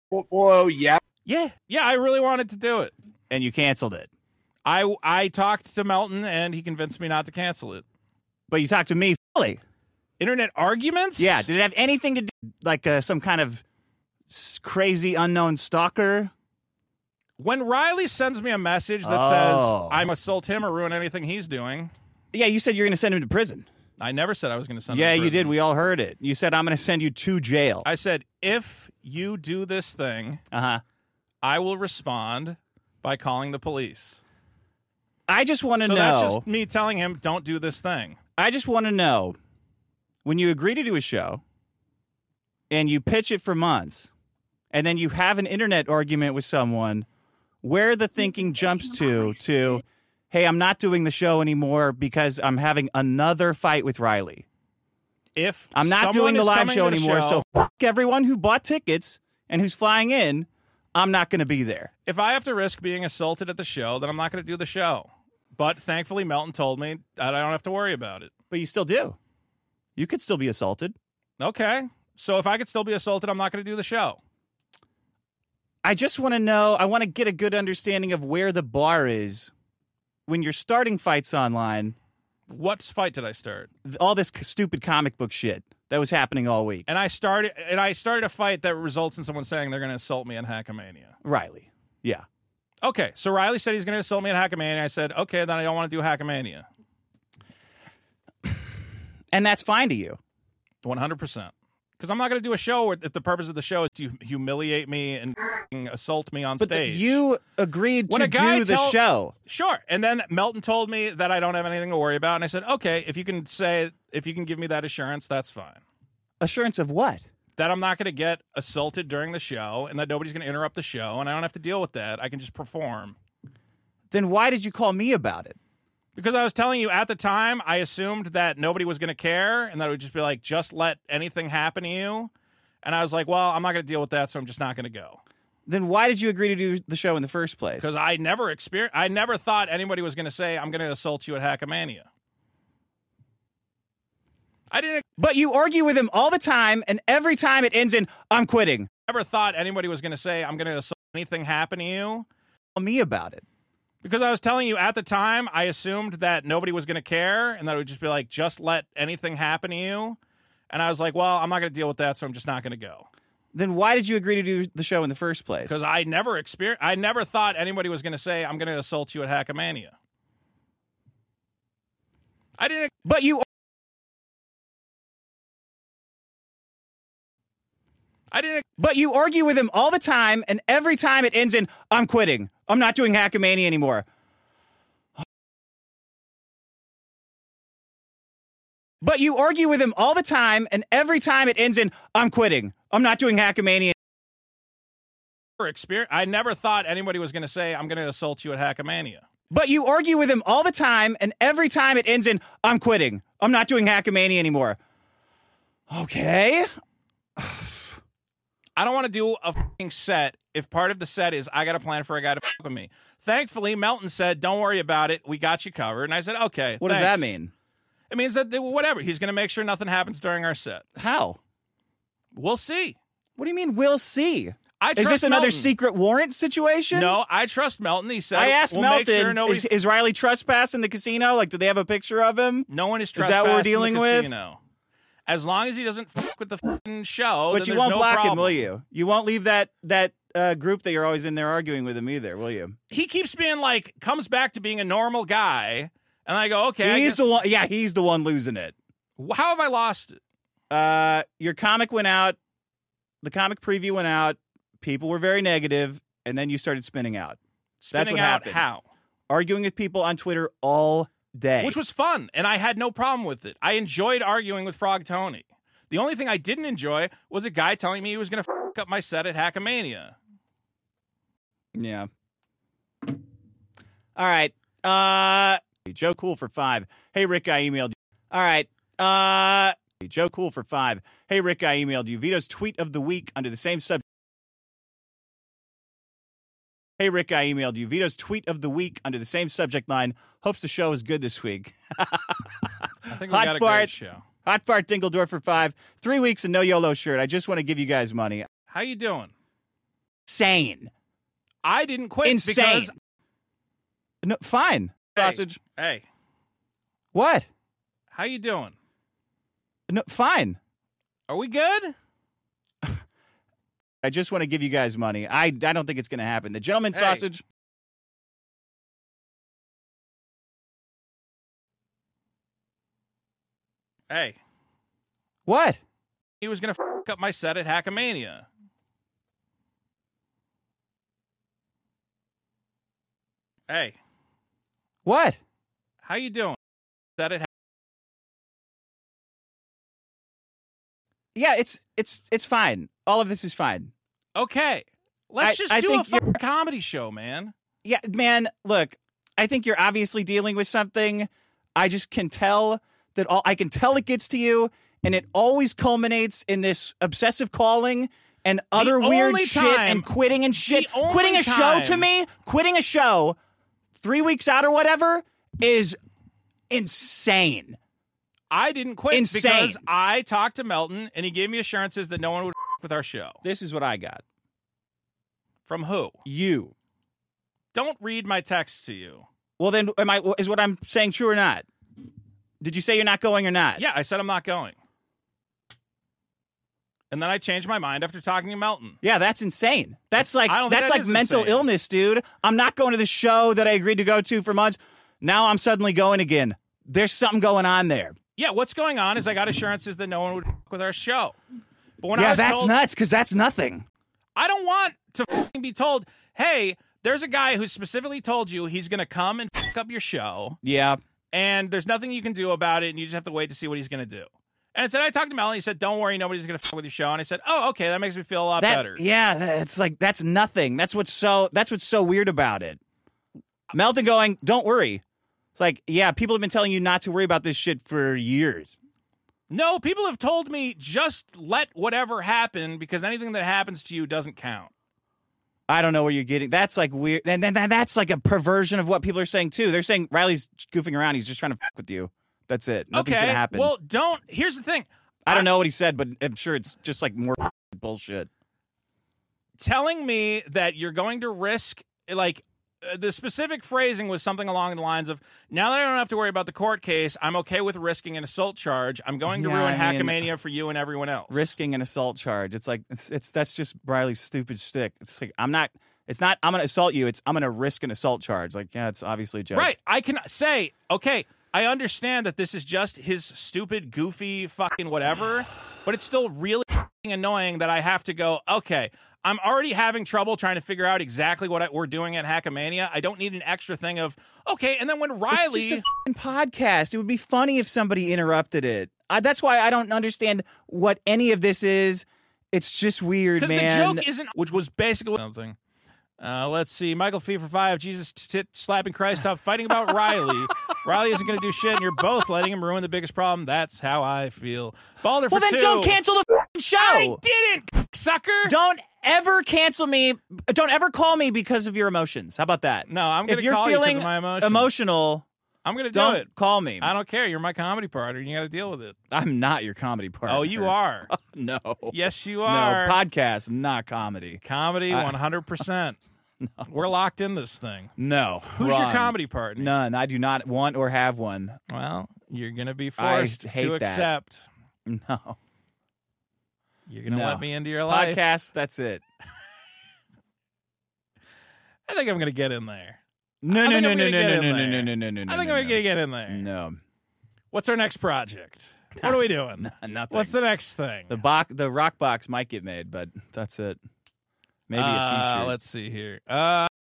Whoa, yeah. Yeah, I really wanted to do it. And you canceled it. I talked to Melton, and he convinced me not to cancel it. But you talked to me, fully. Internet arguments? Yeah, did it have anything to do, like some kind of crazy unknown stalker? When Riley sends me a message that says I'm assault him or ruin anything he's doing. Yeah, you said you're going to send him to prison. I never said I was going to send him to prison. prison. Yeah, you did. We all heard it. You said, I'm going to send you to jail. I said, if you do this thing, I will respond by calling the police. I just want to know. So that's just me telling him, don't do this thing. I just want to know, when you agree to do a show and you pitch it for months and then you have an internet argument with someone, where the thinking jumps to, hey, I'm not doing the show anymore because I'm having another fight with Riley. If I'm not doing the live show anymore, so fuck everyone who bought tickets and who's flying in, I'm not going to be there. If I have to risk being assaulted at the show, then I'm not going to do the show. But thankfully, Melton told me that I don't have to worry about it. But you still do. You could still be assaulted. Okay. So if I could still be assaulted, I'm not going to do the show. I just want to know, I want to get a good understanding of where the bar is when you're starting fights online. What fight did I start? All this stupid comic book shit that was happening all week. And I started a fight that results in someone saying they're going to assault me in Hackamania. Riley. Yeah. Okay, so Riley said he's going to assault me at Hackamania. I said, okay, then I don't want to do Hackamania. And that's fine to you? 100%. Because I'm not going to do a show where the purpose of the show is to humiliate me and assault me on stage. But you agreed to do the show. Sure. And then Melton told me that I don't have anything to worry about. And I said, okay, if you can give me that assurance, that's fine. Assurance of what? That I'm not going to get assaulted during the show and that nobody's going to interrupt the show and I don't have to deal with that. I can just perform. Then why did you call me about it? Because I was telling you at the time, I assumed that nobody was going to care and that it would just be like, just let anything happen to you. And I was like, well, I'm not going to deal with that, so I'm just not going to go. Then why did you agree to do the show in the first place? Because I never thought anybody was going to say, I'm going to assault you at Hackamania. I didn't. But you argue with him all the time, and every time it ends in, I'm quitting. Never thought anybody was going to say, I'm going to assault anything happen to you. Tell me about it. Because I was telling you at the time, I assumed that nobody was going to care and that it would just be like, just let anything happen to you. And I was like, well, I'm not going to deal with that, so I'm just not going to go. Then why did you agree to do the show in the first place? Because I never thought anybody was going to say, I'm going to assault you at Hackamania. I didn't. But you. I didn't. But you argue with him all the time, and every time it ends in, I'm quitting. I'm not doing Hackamania anymore. But you argue with him all the time, and every time it ends in, I'm quitting. I'm not doing Hackamania. I never thought anybody was going to say, I'm going to assault you at Hackamania. But you argue with him all the time, and every time it ends in, I'm quitting. I'm not doing Hackamania anymore. Okay. I don't want to do a fucking set if part of the set is I got a plan for a guy to fuck with me. Thankfully, Melton said, don't worry about it. We got you covered. And I said, okay, What does that mean? It means that whatever. He's going to make sure nothing happens during our set. How? We'll see. What do you mean we'll see? Is this another Melton. secret warrant situation? No, I trust Melton. He said, I asked we'll Melton, make sure is Riley trespassed in the casino? Like, do they have a picture of him? No one is trespassed. Is that what we're dealing in the with? Casino. As long as he doesn't fuck with the fucking show, but then you won't no block problem. him, will you? You won't leave that group that you're always in there arguing with him either, will you? He keeps being like, comes back to being a normal guy, and I go, okay. He's the one. Yeah, he's the one losing it. How have I lost it? Your comic went out. The comic preview went out. People were very negative, and then you started spinning out. That's what happened. How? Arguing with people on Twitter all day. Which was fun, and I had no problem with it. I enjoyed arguing with Frog Tony. The only thing I didn't enjoy was a guy telling me he was going to fuck up my set at Hackamania. Yeah. All right. Joe Cool for 5. Hey, Rick, I emailed you. All right. Joe Cool for 5. Hey, Rick, I emailed you. Vito's tweet of the week under the same subject. Hey, Rick, I emailed you. Vito's tweet of the week under the same subject line. Hopes the show is good this week. I think we got a great show. Hot Fart Dingledorf for 5. 3 weeks and no YOLO shirt. I just want to give you guys money. How you doing? insane. I didn't quit Insane. because No, fine. Sausage. Hey, What? how you doing? No, fine. Are we good? I just want to give you guys money. I don't think it's going to happen. The gentleman's sausage. Hey, What? he was gonna fuck up my set at Hackamania. Hey, What? how you doing? Set at Yeah, it's fine. All of this is fine. Okay, let's just I do a think you're- fucking comedy show, man. Yeah, man, look, I think you're obviously dealing with something. I just can tell that I can tell it gets to you, and it always culminates in this obsessive calling and other weird only shit time- and quitting and shit. the only Quitting a show to time- me, quitting a show 3 weeks out or whatever is insane. I didn't quit Insane. because I talked to Melton and he gave me assurances that no one would with our show. This is what I got. From who? You. Don't read my text to you. Well, then, is what I'm saying true or not? Did you say you're not going or not? Yeah, I said I'm not going. And then I changed my mind after talking to Melton. Yeah, that's insane. That's like I don't think that is mental insane. illness, dude. I'm not going to the show that I agreed to go to for months. Now I'm suddenly going again. There's something going on there. Yeah, what's going on is I got assurances that no one would with our show. But when I Yeah, was that's told, nuts because that's nothing. I don't want to fucking be told, hey, there's a guy who specifically told you he's going to come and fuck up your show, Yeah. and there's nothing you can do about it, and you just have to wait to see what he's going to do. And instead, I talked to Melanie. He said, don't worry, nobody's going to fuck with your show. And I said, oh, okay, that makes me feel a lot better. Yeah, it's like that's nothing. That's what's so weird about it. Melton going, don't worry. It's like, yeah, people have been telling you not to worry about this shit for years. No, people have told me just let whatever happen because anything that happens to you doesn't count. I don't know where you're getting. That's like weird. And then that's like a perversion of what people are saying too. They're saying Riley's goofing around. He's just trying to fuck with you. That's it. Nothing's Okay, gonna happen. well, don't. Here's the thing. I don't know what he said, but I'm sure it's just like more bullshit. Telling me that you're going to risk, like, the specific phrasing was something along the lines of, now that I don't have to worry about the court case, I'm okay with risking an assault charge. I'm going to Yeah, ruin I mean, Hackamania for you and everyone else. Risking an assault charge. It's like that's just Riley's stupid shtick. It's like I'm not gonna assault you. It's I'm gonna risk an assault charge. Like, yeah, it's obviously a joke. Right. I can say, okay, I understand that this is just his stupid, goofy, fucking whatever, but it's still really annoying that I have to go, okay, I'm already having trouble trying to figure out exactly what we're doing at Hackamania. I don't need an extra thing of, okay, and then when Riley... It's just a f***ing podcast. It would be funny if somebody interrupted it. That's why I don't understand what any of this is. It's just weird, Because man. the joke isn't... Which was basically something. Let's see. Michael Fee for 5. Jesus slapping Christ. Stop fighting about Riley. Riley isn't going to do shit, and you're both letting him ruin the biggest problem. That's how I feel. Balder for Well, then 2. don't cancel the f***ing show. I didn't, sucker. Don't ever cancel me. Don't ever call me because of your emotions. How about that? No, I'm going If to you're call you because feeling of my emotions. emotional, I'm going to do don't it. call me. I don't care. You're my comedy partner, and you got to deal with it. I'm not your comedy partner. Oh, you are. No. Yes, you are. No, podcast, not comedy. Comedy, 100%. No. We're locked in this thing. No. Who's your wrong. comedy partner? None. I do not want or have one. Well, you're going to be forced hate to that. accept. No. You're going to No. let me into your life. Podcast, that's it. I think I'm going to get in there. No, I no, think no, I'm no, gonna no, get no, in no, no, there. no, no, no, no. I think I'm going to get in there. No. What's our next project? What are we doing? Nothing. What's the next thing? The rock box might get made, but that's it. Maybe a t-shirt. Let's see here.